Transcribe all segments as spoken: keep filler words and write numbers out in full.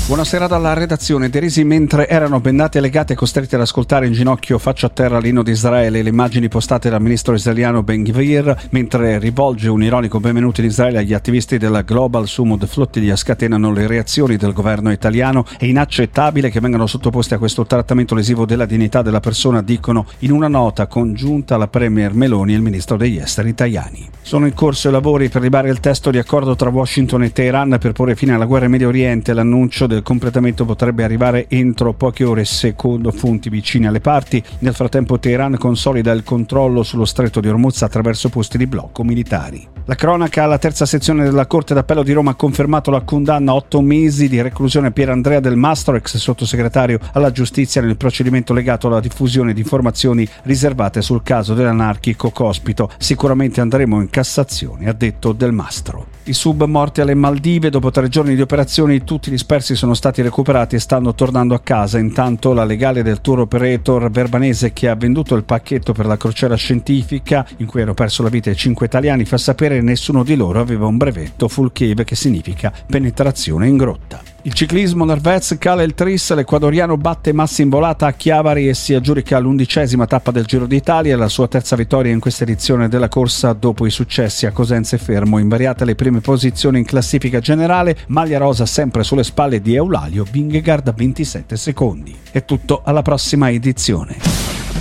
Buonasera dalla redazione. Derisi mentre erano bendati e legati e costretti ad ascoltare in ginocchio faccia a terra l'inno di Israele. Le immagini postate dal ministro israeliano Ben Gvir mentre rivolge un ironico benvenuto in Israele agli attivisti della Global Sumud Flottiglia scatenano le reazioni del governo italiano. È inaccettabile che vengano sottoposti a questo trattamento lesivo della dignità della persona, dicono in una nota congiunta la premier Meloni e il ministro degli esteri Tajani. Sono in corso i lavori per ribare il testo di accordo tra Washington e Teheran per porre fine alla guerra in Medio Oriente. L'annuncio del completamento potrebbe arrivare entro poche ore secondo fonti vicine alle parti. Nel frattempo Teheran consolida il controllo sullo stretto di Hormuz attraverso posti di blocco militari. La cronaca: la terza sezione della Corte d'Appello di Roma ha confermato la condanna a otto mesi di reclusione a Pierandrea Del Mastro, ex sottosegretario alla giustizia, nel procedimento legato alla diffusione di informazioni riservate sul caso dell'anarchico Cospito. Sicuramente andremo in Cassazione, ha detto Del Mastro. I sub morti alle Maldive: dopo tre giorni di operazioni tutti i dispersi sono stati recuperati e stanno tornando a casa. Intanto la legale del tour operator verbanese che ha venduto il pacchetto per la crociera scientifica in cui hanno perso la vita i cinque italiani fa sapere che nessuno di loro aveva un brevetto full cave, che significa penetrazione in grotta. Il ciclismo: Narvez cala il tris, l'ecuadoriano batte Massi in volata a Chiavari e si aggiudica l'undicesima tappa del Giro d'Italia, la sua terza vittoria in questa edizione della corsa dopo i successi a Cosenza e Fermo. Invariate le prime posizioni in classifica generale, maglia rosa sempre sulle spalle di Eulalio, Vingegaard a ventisette secondi. È tutto, alla prossima edizione.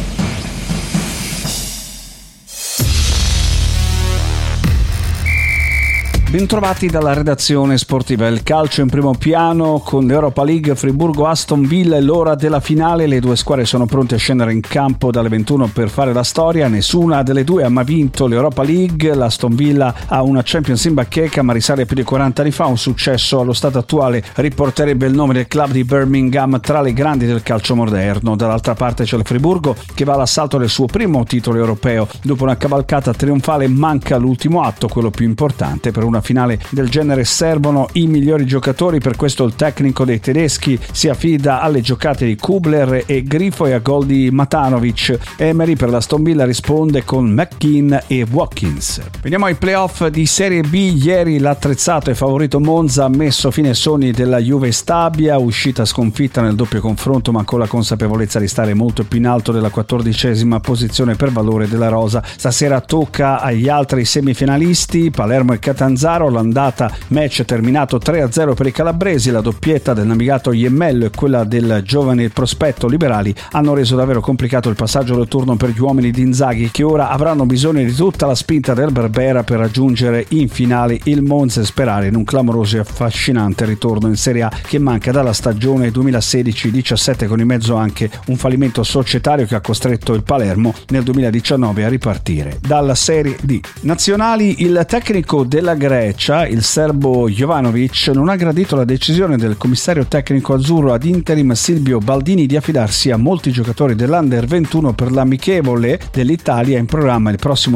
Bentrovati dalla redazione sportiva. Il calcio in primo piano con l'Europa League, Friburgo-Aston Villa, è l'ora della finale. Le due squadre sono pronte a scendere in campo dalle ventuno per fare la storia. Nessuna delle due ha mai vinto l'Europa League. L'Aston Villa ha una Champions in bacheca, ma risale più di quaranta anni fa. Un successo allo stato attuale riporterebbe il nome del club di Birmingham tra le grandi del calcio moderno. Dall'altra parte c'è il Friburgo che va all'assalto del suo primo titolo europeo. Dopo una cavalcata trionfale manca l'ultimo atto, quello più importante. Per una finale del genere servono i migliori giocatori, per questo il tecnico dei tedeschi si affida alle giocate di Kubler e Grifo e a gol di Matanovic. Emery per l'Aston Villa risponde con McKean e Watkins. Veniamo ai playoff di Serie B. Ieri l'attrezzato e favorito Monza ha messo fine ai sogni della Juve Stabia, uscita sconfitta nel doppio confronto ma con la consapevolezza di stare molto più in alto della quattordicesima posizione per valore della rosa. Stasera tocca agli altri semifinalisti, Palermo e Catanzaro. L'andata match è terminato tre a zero per i calabresi. La doppietta del navigato Iemmello e quella del giovane prospetto Liberali hanno reso davvero complicato il passaggio del turno per gli uomini di Inzaghi, che ora avranno bisogno di tutta la spinta del Berbera per raggiungere in finale il Monza e sperare in un clamoroso e affascinante ritorno in Serie A che manca dalla stagione duemilasedici diciassette, con in mezzo anche un fallimento societario che ha costretto il Palermo nel duemiladiciannove a ripartire dalla Serie D. Nazionali: il tecnico della Grecia, il serbo Jovanovic, non ha gradito la decisione del commissario tecnico azzurro ad interim Silvio Baldini di affidarsi a molti giocatori dell'Under ventuno per l'amichevole dell'Italia in programma il prossimo